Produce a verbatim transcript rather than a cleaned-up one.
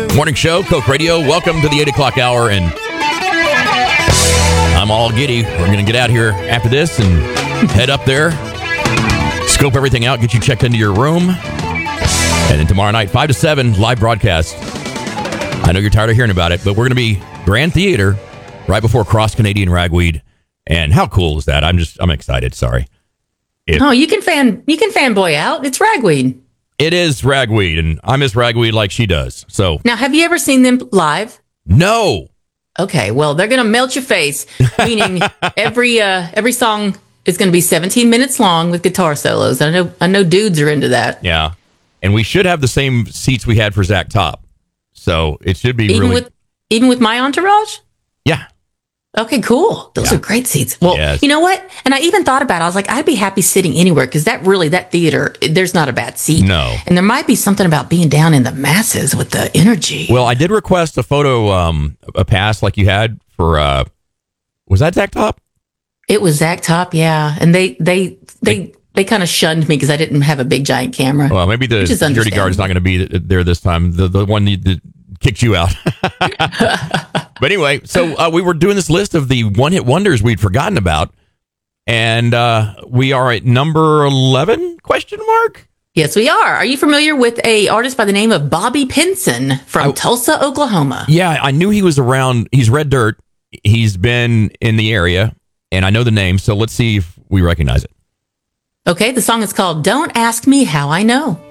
Morning show, Coke Radio. Welcome to the eight o'clock hour, and I'm all giddy. We're going to get out here after this and head up there, scope everything out, get you checked into your room, and then tomorrow night, five to seven, live broadcast. I know you're tired of hearing about it, but we're going to be Grand Theater right before Cross Canadian Ragweed. And how cool is that? I'm just, I'm excited. Sorry. If, oh, you can fan, you can fanboy out. It's Ragweed. It is Ragweed, and I miss Ragweed like she does. So now, have you ever seen them live? No. Okay, well, they're going to melt your face, meaning every uh, every song is going to be seventeen minutes long with guitar solos. I know I know dudes are into that. Yeah, and we should have the same seats we had for Zach Top, so it should be even really with even with my entourage. Yeah. Okay, cool. Those Yeah. are great seats. Well, Yes. you know what? And I even thought about it. I was like, I'd be happy sitting anywhere because that really, that theater, there's not a bad seat. No. And there might be something about being down in the masses with the energy. Well, I did request a photo, um, a pass like you had for, uh, was that Zach Top? It was Zach Top, yeah. And they, they, they, they kind of shunned me because I didn't have a big giant camera. Well, maybe the Which is security guard's not going to be there this time. The the one that kicked you out. But anyway, so uh, we were doing this list of the one-hit wonders we'd forgotten about, and uh, we are at number eleven, question mark? Yes, we are. Are you familiar with a artist by the name of Bobby Pinson from I- Tulsa, Oklahoma? Yeah, I knew he was around. He's Red Dirt. He's been in the area, and I know the name, so let's see if we recognize it. Okay, the song is called Don't Ask Me How I Know.